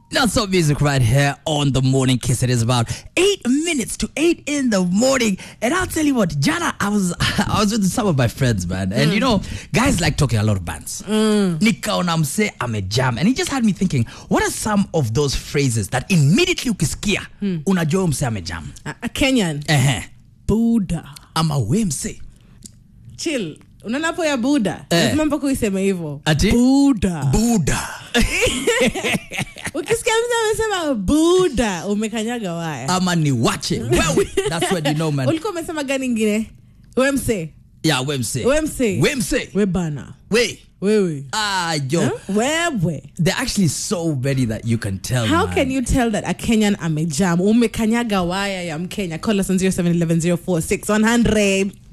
That's all music right here on the Morning Kiss. It is about 8 minutes to 8 in the morning. And I'll tell you what, Jana, I was with some of my friends, man. And you know, guys like talking a lot of bands. Nikaona mse amejam. And he just had me thinking, what are some of those phrases that immediately ukisikia, unajua mse amejam? A Kenyan. Buddha. Ama we mse. Chill. Unaona hapo ya Buddha. Lazima mpaka uiseme hivyo. Buddha. Ukisikia mtu amesema Buddha, umekanyaga waya. Ama ni wache. Wewe, that's what you know, man. Ulikuwa umesema gani ingine? Wemse. Yeah, Wemse. Webana. Wewe. Yo. Wewe. There are actually so many that you can tell. How can you tell that a Kenyan amejam? Umekanyaga waya ya Mkenya. Call us on 0711046100.